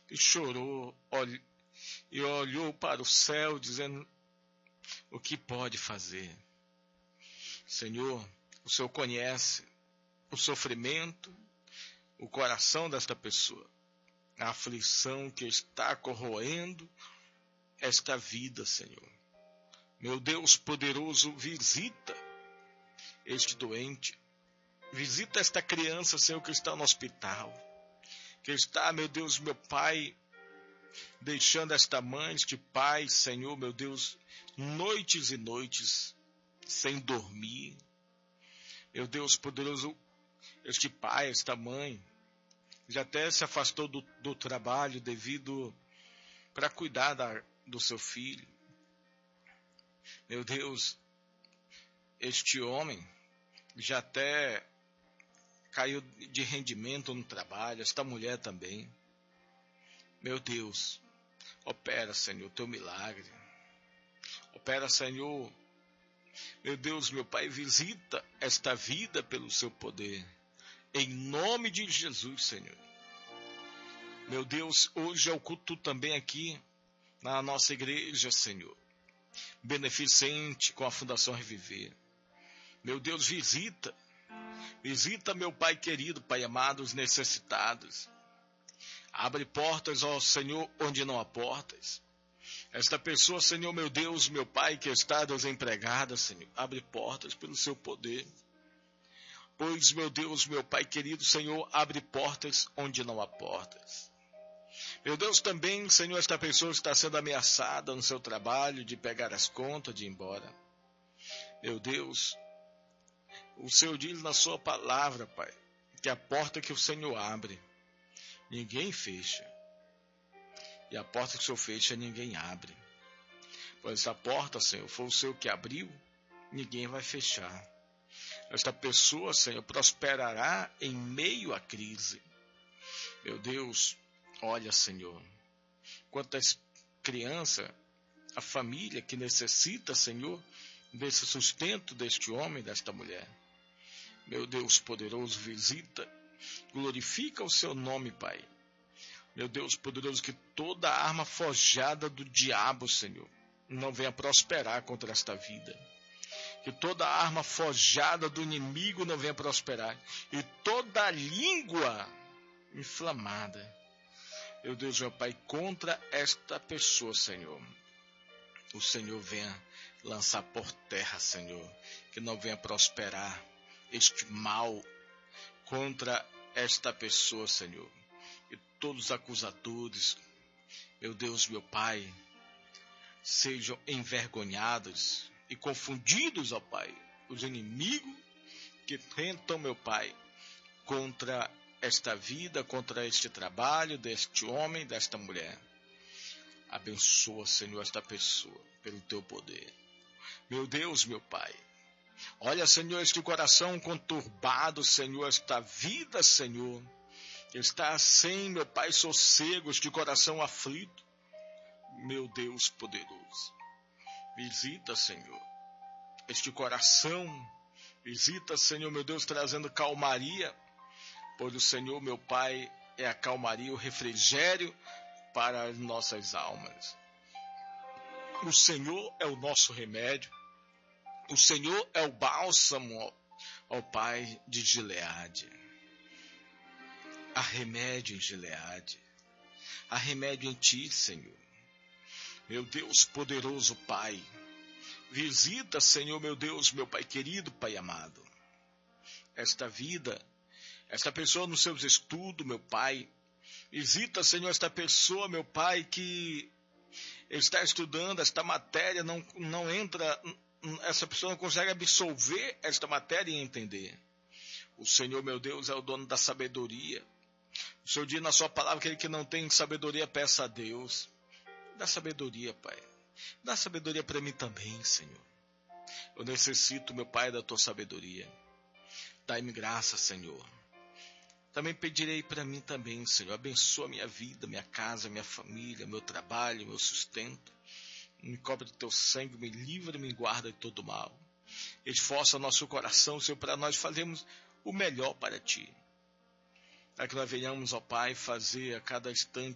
e chorou e olhou para o céu dizendo o que pode fazer. Senhor, o Senhor conhece o sofrimento, o coração desta pessoa, a aflição que está corroendo esta vida, Senhor. Meu Deus poderoso, visita este doente, visita esta criança, Senhor, que está no hospital, que está, meu Deus, meu Pai, deixando esta mãe, este pai, Senhor, meu Deus, noites e noites sem dormir. Meu Deus poderoso, este pai, esta mãe, já até se afastou do trabalho devido para cuidar do seu filho. Meu Deus, este homem já até caiu de rendimento no trabalho, esta mulher também. Meu Deus, opera, Senhor, teu milagre. Opera, Senhor. Meu Deus, meu Pai, visita esta vida pelo seu poder. Em nome de Jesus, Senhor. Meu Deus, hoje é o culto também aqui na nossa igreja, Senhor. Beneficente com a Fundação Reviver. Meu Deus, visita. Visita, meu Pai querido, Pai amado, os necessitados. Abre portas, ó Senhor, onde não há portas. Esta pessoa, Senhor, meu Deus, meu Pai, que está desempregada, Senhor, abre portas pelo seu poder. Pois, meu Deus, meu Pai querido, Senhor, abre portas onde não há portas. Meu Deus, também, Senhor, esta pessoa está sendo ameaçada no seu trabalho de pegar as contas, de ir embora. Meu Deus, o Senhor diz na sua palavra, Pai, que a porta que o Senhor abre, ninguém fecha. E a porta que o Senhor fecha, ninguém abre. Pois essa porta, Senhor, foi o Senhor que abriu, ninguém vai fechar. Esta pessoa, Senhor, prosperará em meio à crise. Meu Deus, olha, Senhor, quantas crianças, a família que necessita, Senhor, desse sustento deste homem, desta mulher. Meu Deus poderoso, visita, glorifica o seu nome, Pai. Meu Deus poderoso, que toda arma forjada do diabo, Senhor, não venha prosperar contra esta vida. Que toda arma forjada do inimigo não venha prosperar. E toda língua inflamada, meu Deus, meu Pai, contra esta pessoa, Senhor, o Senhor venha lançar por terra, Senhor, que não venha prosperar este mal contra esta pessoa, Senhor. E todos os acusadores, meu Deus, meu Pai, sejam envergonhados e confundidos, ó Pai, os inimigos que tentam, meu Pai, contra esta vida, contra este trabalho, deste homem, desta mulher. Abençoa, Senhor, esta pessoa, pelo teu poder. Meu Deus, meu Pai, olha, Senhor, este coração conturbado, Senhor, esta vida, Senhor, está sem, meu Pai, sossego, este coração aflito. Meu Deus poderoso, visita, Senhor, este coração, visita, Senhor, meu Deus, trazendo calmaria, pois o Senhor, meu Pai, é a calmaria, o refrigério para as nossas almas. O Senhor é o nosso remédio, o Senhor é o bálsamo, ó Pai de Gileade. Há remédio em Gileade, há remédio em Ti, Senhor. Meu Deus poderoso, Pai, visita, Senhor, meu Deus, meu Pai querido, Pai amado, esta vida, esta pessoa nos seus estudos, meu Pai. Visita, Senhor, esta pessoa, meu Pai, que está estudando esta matéria, não entra, essa pessoa não consegue absorver esta matéria e entender. O Senhor, meu Deus, é o dono da sabedoria. O Senhor diz na sua palavra que ele que não tem sabedoria, peça a Deus. Dá sabedoria, Pai. Dá sabedoria para mim também, Senhor. Eu necessito, meu Pai, da tua sabedoria. Dai-me graça, Senhor. Também pedirei para mim também, Senhor. Abençoa minha vida, minha casa, minha família, meu trabalho, meu sustento. Me cobre do teu sangue, me livra, me guarda de todo mal. Esforça nosso coração, Senhor, para nós fazermos o melhor para Ti. Para que nós venhamos, ó Pai, fazer a cada instante